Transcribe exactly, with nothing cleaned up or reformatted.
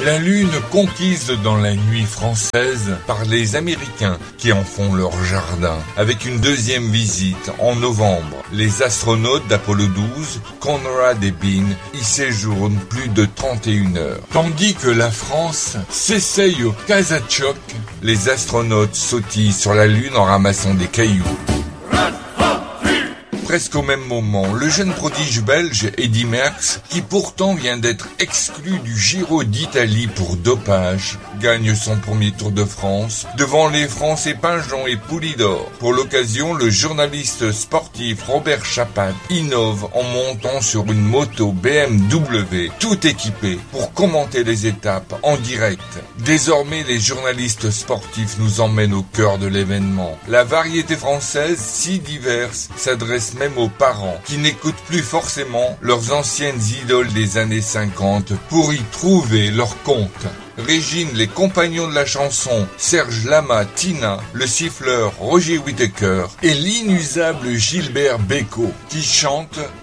La Lune conquise dans la nuit française par les Américains qui en font leur jardin. Avec une deuxième visite en novembre, les astronautes d'Apollo douze, Conrad et Bean, y séjournent plus de trente et une heures. Tandis que la France s'essaye au Kazachok, les astronautes sautillent sur la Lune en ramassant des cailloux. Presque au même moment, le jeune prodige belge Eddy Merckx, qui pourtant vient d'être exclu du Giro d'Italie pour dopage, gagne son premier Tour de France devant les Français Pinjon et Poulidor. Pour l'occasion, le journaliste sportif Robert Chapat innove en montant sur une moto B M W tout équipée pour commenter les étapes en direct. Désormais, les journalistes sportifs nous emmènent au cœur de l'événement. La variété française, si diverse, s'adresse même aux parents qui n'écoutent plus forcément leurs anciennes idoles des années cinquante pour y trouver leur compte. Régine, les compagnons de la chanson, Serge Lama, Tina, le siffleur Roger Whittaker et l'inusable Gilbert Bécaud qui chantent